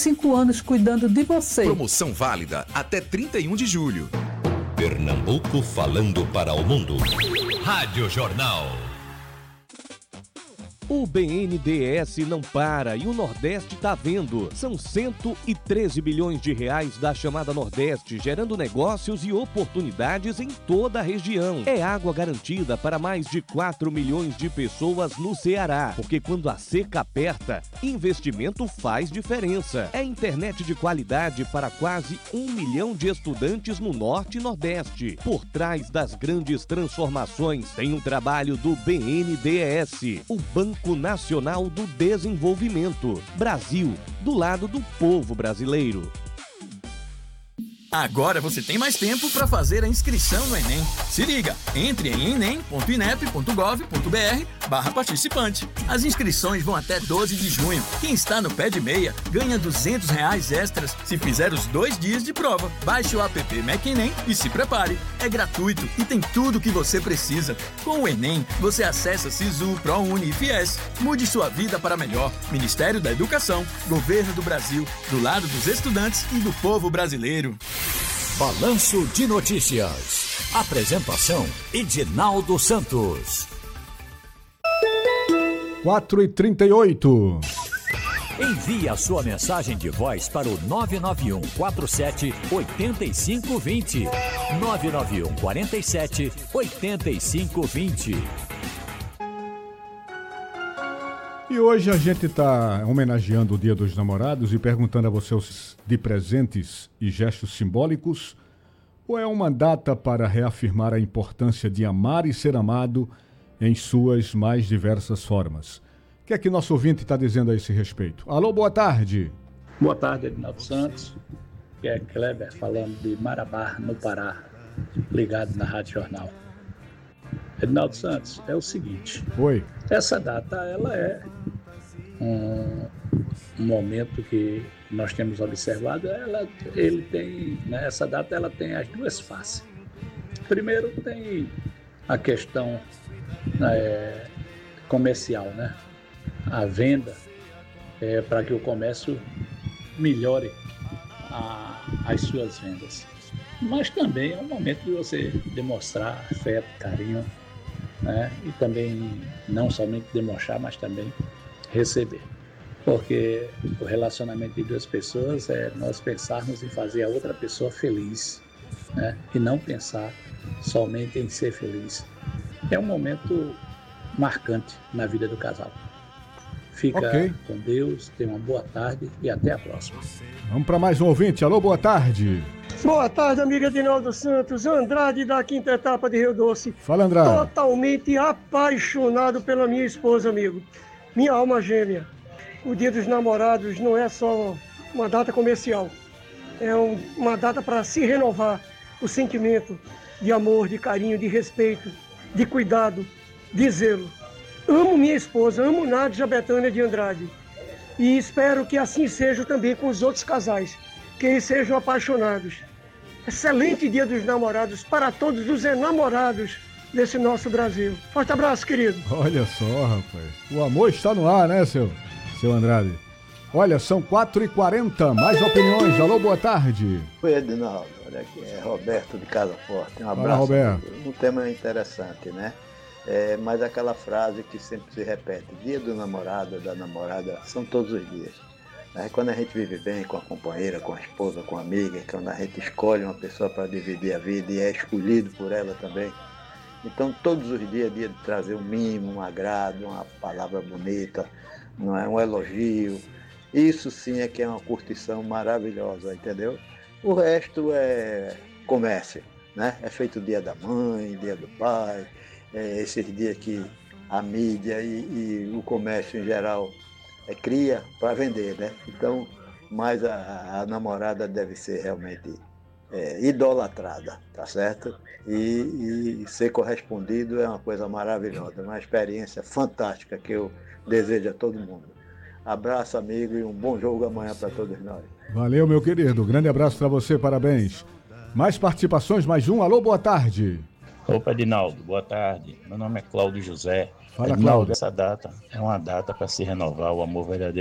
35 anos cuidando de você. Promoção válida até 31 de julho. Pernambuco falando para o mundo. Rádio Jornal. O BNDES não para e o Nordeste tá vendo. São 113 bilhões de reais da chamada Nordeste, gerando negócios e oportunidades em toda a região. É água garantida para mais de 4 milhões de pessoas no Ceará, porque quando a seca aperta, investimento faz diferença. É internet de qualidade para quase 1 milhão de estudantes no Norte e Nordeste. Por trás das grandes transformações, tem um trabalho do BNDES, o Banco Nacional do Desenvolvimento. Brasil, do lado do povo brasileiro. Agora você tem mais tempo para fazer a inscrição no Enem. Se liga, entre em enem.inep.gov.br/participante. As inscrições vão até 12 de junho. Quem está no pé de meia ganha R$200 extras se fizer os 2 dias de prova. Baixe o app MacEnem e se prepare. É gratuito e tem tudo o que você precisa. Com o Enem, você acessa Sisu, ProUni e Fies. Mude sua vida para melhor. Ministério da Educação, Governo do Brasil, do lado dos estudantes e do povo brasileiro. Balanço de Notícias. Apresentação: Edinaldo Santos. 4h38. Envie a sua mensagem de voz para o 991 47 8520. 991 47 8520. E hoje a gente está homenageando o Dia dos Namorados e perguntando a vocês de presentes e gestos simbólicos, ou é uma data para reafirmar a importância de amar e ser amado em suas mais diversas formas? O que é que nosso ouvinte está dizendo a esse respeito? Alô, boa tarde. Boa tarde, Edinaldo Santos. Que é Kleber falando de Marabá, no Pará, ligado na Rádio Jornal. Edinaldo Santos, é o seguinte. Oi. Essa data, ela é um momento que nós temos observado. Ele tem, né, essa data ela tem as duas faces. Primeiro tem a questão comercial, né? A venda para que o comércio melhore as suas vendas. Mas também é um momento de você demonstrar afeto, carinho, né? E também não somente demonstrar, mas também receber. Porque o relacionamento de duas pessoas é nós pensarmos em fazer a outra pessoa feliz, né? E não pensar somente em ser feliz. É um momento marcante na vida do casal. Fica com Deus, tenha uma boa tarde e até a próxima. Vamos para mais um ouvinte. Alô, boa tarde. Boa tarde, amiga Edinaldo Santos. Andrade da quinta etapa de Rio Doce. Fala, Andrade. Totalmente apaixonado pela minha esposa, amigo. Minha alma gêmea. O Dia dos Namorados não é só uma data comercial. É uma data para se renovar o sentimento de amor, de carinho, de respeito, de cuidado, de zelo. Amo minha esposa, amo Nádia Betânia de Andrade. E espero que assim seja também com os outros casais, que eles sejam apaixonados. Excelente Dia dos Namorados para todos os enamorados desse nosso Brasil. Forte abraço, querido. Olha só, rapaz. O amor está no ar, né, seu Andrade? Olha, são 4h40. Mais opiniões. Alô, boa tarde. Oi, Edinaldo. Olha aqui, é Roberto de Casa Forte. Um abraço. Fala, Roberto. Um tema interessante, né? Mas aquela frase que sempre se repete: dia do namorado, da namorada, são todos os dias. Quando a gente vive bem com a companheira, com a esposa, com a amiga, quando a gente escolhe uma pessoa para dividir a vida e é escolhido por ela também, então todos os dias é dia de trazer um mimo, um agrado, uma palavra bonita, não é? Um elogio. Isso sim é que é uma curtição maravilhosa, entendeu? O resto é comércio, né? É feito o dia da mãe, dia do pai, esses dias que a mídia e o comércio em geral cria para vender, né? Então, mas a namorada deve ser realmente idolatrada, tá certo? E ser correspondido é uma coisa maravilhosa, uma experiência fantástica que eu desejo a todo mundo. Abraço, amigo, e um bom jogo amanhã para todos nós. Valeu, meu querido. Grande abraço para você, parabéns. Mais participações, mais um. Alô, boa tarde. Opa, Edinaldo, boa tarde. Meu nome é Cláudio José. Fala, Edinaldo, Cláudio. essa data é uma data para se renovar o amor verdadeiro